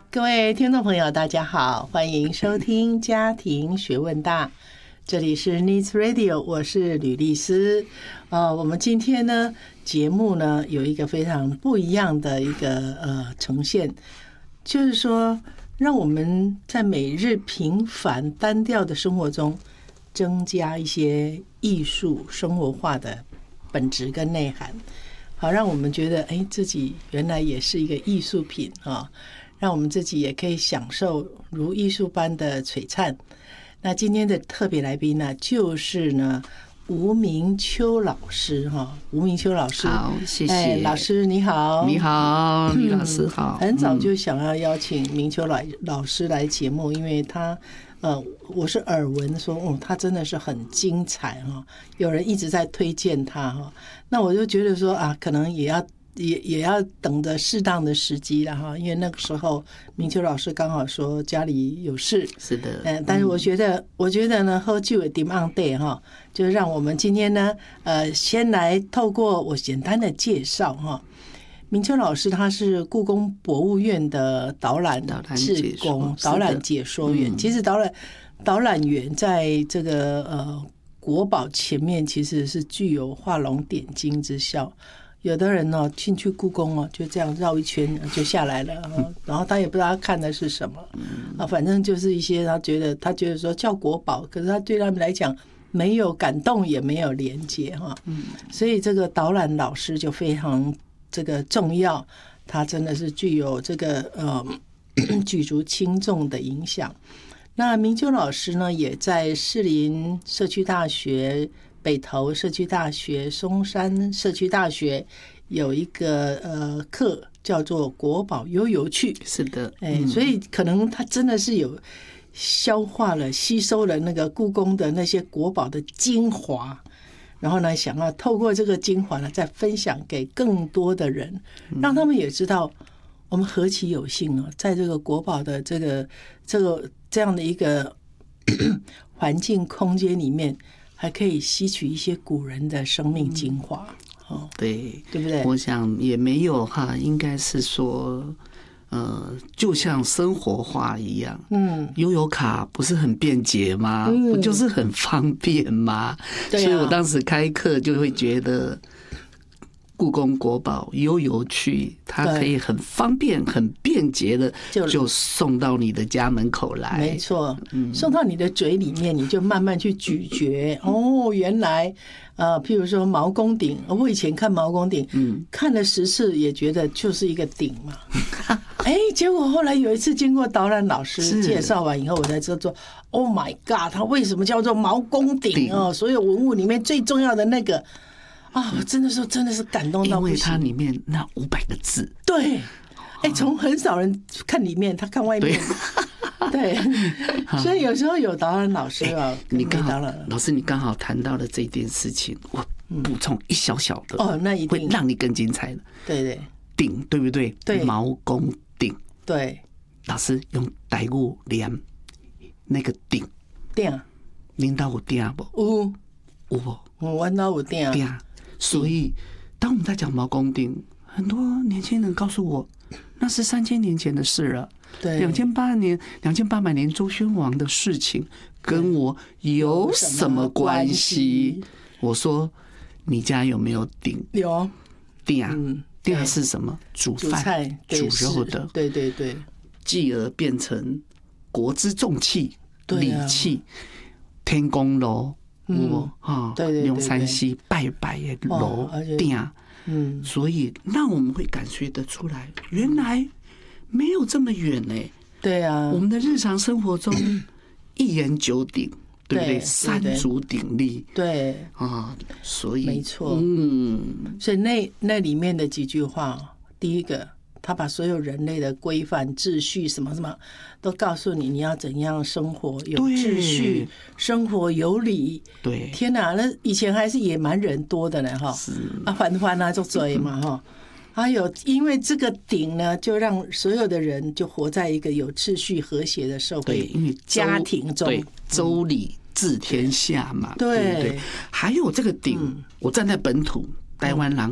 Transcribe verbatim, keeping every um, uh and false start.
各位听众朋友，大家好，欢迎收听家庭学问大，这里是 Needs Radio， 我是吕丽丝。呃，我们今天呢节目呢有一个非常不一样的一个呃呈现，就是说让我们在每日平凡单调的生活中增加一些艺术生活化的本质跟内涵，好让我们觉得哎自己原来也是一个艺术品啊。让我们自己也可以享受如艺术般的璀璨。那今天的特别来宾呢，就是呢吴明秋老师哈，吴明秋老师， 好，谢谢、 哎、老师你好， 你好，李老师好。 嗯、很早就想要邀请明秋老老师来节目，因为他呃，我是耳闻说，哦，他真的是很精彩哈，有人一直在推荐他哈，那我就觉得说啊，可能也要。也也要等着适当的时机了哈，因为那个时候明秋老师刚好说家里有事， 是的， 嗯，但是我觉得，嗯、我觉得呢，喝酒 demand day 哈，就是让我们今天呢，呃，先来透过我简单的介绍哈，明秋老师他是故宫博物院的导览志工，导览解说员。其实导览导览员在这个呃国宝前面其实是具有画龙点睛之效。有的人呢、哦、进去故宫哦，就这样绕一圈就下来了，然后他也不知道他看的是什么啊，反正就是一些他觉得他觉得说叫国宝，可是他对他们来讲没有感动也没有连接哈，所以这个导览老师就非常这个重要，他真的是具有这个呃举足轻重的影响。那明秋老师呢，也在士林社区大学、北投社区大学、松山社区大学有一个呃课叫做国宝悠游趣。 是的， 哎、嗯，所以可能他真的是有消化了、吸收了那个故宫的那些国宝的精华，然后呢，想要透过这个精华呢，再分享给更多的人，让他们也知道我们何其有幸啊，在这个国宝的这个这个这样的一个环境空间里面。还可以吸取一些古人的生命精华，哦， 对， 对不对？ 我想也没有哈，应该是说，呃，就像生活化一样，嗯，悠游卡不是很便捷吗？嗯、不就是很方便吗？对啊、所以我当时开课就会觉得。故宫国宝悠游趣，它可以很方便、很便捷的就送到你的家门口来。 没错，送到你的嘴里面，你就慢慢去咀嚼。哦，原来，呃，譬如说毛公鼎，我以前看毛公鼎，嗯，看了十次也觉得就是一个鼎嘛。哎，结果后来有一次经过导览老师介绍完以后，我才知道说 ，Oh my God， 它为什么叫做毛公鼎哦？所有文物里面最重要的那个。啊，我真的是真的是感动到不行， 因为它里面那五百个字， 对，哎，从很少人看里面，他看外面，对，对所以有时候有导览老师啊， 你刚好老师，你刚好谈到了这件事情，我补充一小小的哦，那一定会让你更精彩的， 对对， 鼎对不对？ 对， 毛公鼎， 对， 老师用台语念那个鼎， 鼎， 领导有鼎不？ 有， 有不？ 我那有鼎， 鼎。所以，当我们在讲毛公鼎，很多年轻人告诉我，那是三千年前的事了。 对， 两千八年、两千八百年周宣王的事情，跟我有什么关系？我说，你家有没有鼎？ 有鼎啊，鼎啊是什么？煮饭、煮肉的。 对对对， 继而变成国之重器、礼器，天公炉。我哈，用山西拜拜的楼鼎，嗯，所以让我们会感觉得出来，原来没有这么远呢。 对啊， 我们的日常生活中一言九鼎，对不对？三足鼎立， 对啊，所以没错，嗯，所以那那里面的几句话，第一个。他把所有人类的规范、秩序什么什么都告诉你，你要怎样生活有秩序，生活有理。 对， 天哪，那以前还是野蛮人多的呢，哈，啊，反反啊，就追嘛，哈。还有，因为这个鼎呢，就让所有的人就活在一个有秩序、和谐的社会，因为家庭中， 对，周礼治天下嘛， 对不对？还有这个鼎，我站在本土台湾人